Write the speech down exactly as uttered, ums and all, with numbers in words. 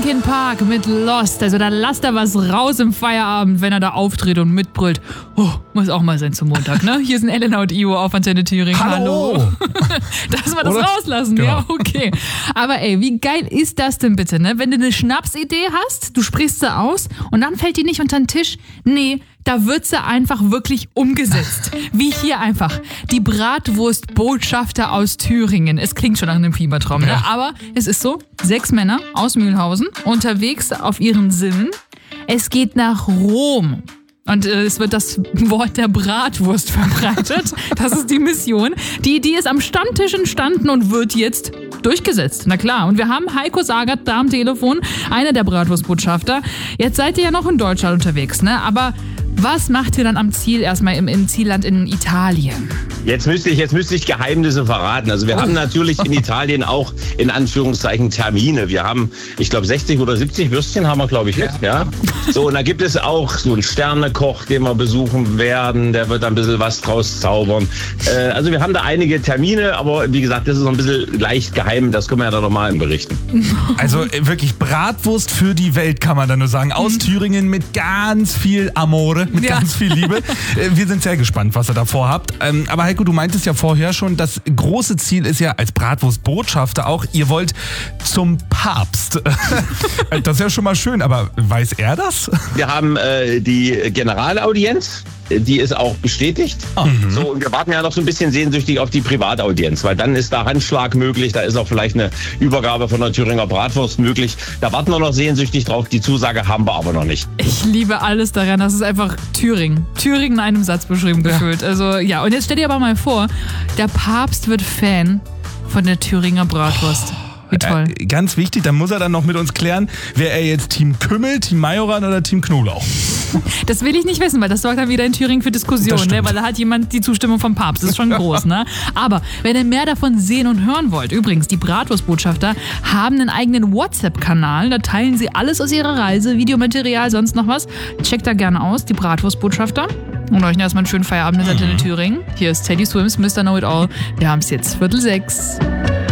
Linkin Park mit Lost. Also da lasst er was raus im Feierabend, wenn er da auftritt und mitbrüllt. Oh, muss auch mal sein zum Montag, ne? Hier sind Elena und Ivo auf Antenne Thüringen. Hallo! Hallo. Dass wir das Oder? rauslassen, Genau. ja, okay. Aber ey, wie geil ist das denn bitte, ne? Wenn du eine Schnapsidee hast, du sprichst sie aus und dann fällt die nicht unter den Tisch. Nee, da wird sie einfach wirklich umgesetzt. Wie hier einfach. Die Bratwurstbotschafter aus Thüringen. Es klingt schon nach einem Fiebertraum, ne? Ja. Aber es ist so, sechs Männer aus Mühlhausen unterwegs auf ihren Sinnen. Es geht nach Rom. Und äh, es wird das Wort der Bratwurst verbreitet. Das ist die Mission. Die Idee ist am Stammtisch entstanden und wird jetzt durchgesetzt. Na klar. Und wir haben Heiko Sagert da am Telefon, einer der Bratwurstbotschafter. Jetzt seid ihr ja noch in Deutschland unterwegs, ne? Aber was macht ihr dann am Ziel erstmal im, im Zielland in Italien? Jetzt müsste ich, jetzt müsste ich Geheimnisse verraten. Also wir haben natürlich in Italien auch in Anführungszeichen Termine. Wir haben, ich glaube, sechzig oder siebzig Würstchen haben wir, glaube ich, jetzt, ja. So, und da gibt es auch so einen Sternekoch, den wir besuchen werden. Der wird da ein bisschen was draus zaubern. Äh, also wir haben da einige Termine, aber wie gesagt, das ist noch ein bisschen leicht geheim. Das können wir ja dann nochmal berichten. Also äh, wirklich Bratwurst für die Welt, kann man da nur sagen. Aus Thüringen mit ganz viel Amore, mit Ja. ganz viel Liebe. Äh, Wir sind sehr gespannt, was ihr da vorhabt. Ähm, Aber Heiko, du meintest ja vorher schon, das große Ziel ist ja als Bratwurstbotschafter auch, ihr wollt zum Papst. Das ist ja schon mal schön, aber weiß er das? Wir haben äh, die Generalaudienz. Die ist auch bestätigt. Mhm. So, und wir warten ja noch so ein bisschen sehnsüchtig auf die Privataudienz, weil dann ist da Handschlag möglich, da ist auch vielleicht eine Übergabe von der Thüringer Bratwurst möglich. Da warten wir noch sehnsüchtig drauf. Die Zusage haben wir aber noch nicht. Ich liebe alles daran. Das ist einfach Thüringen. Thüringen in einem Satz beschrieben gefühlt. Also ja, und jetzt stell dir aber mal vor, der Papst wird Fan von der Thüringer Bratwurst. Wie toll. Äh, ganz wichtig, da muss er dann noch mit uns klären, wäre er jetzt Team Kümmel, Team Majoran oder Team Knoblauch? Das will ich nicht wissen, weil das sorgt dann wieder in Thüringen für Das Diskussionen, stimmt. ne? Weil da hat jemand die Zustimmung vom Papst. Das ist schon groß, ne? Aber wenn ihr mehr davon sehen und hören wollt, übrigens, die Bratwurstbotschafter haben einen eigenen WhatsApp-Kanal. Da teilen sie alles aus ihrer Reise, Videomaterial, sonst noch was. Checkt da gerne aus, die Bratwurstbotschafter. Und euch erstmal einen schönen Feierabend mit Antenne Thüringen. Hier ist Teddy Swims, Mister Know It All. Wir haben es jetzt Viertel sechs.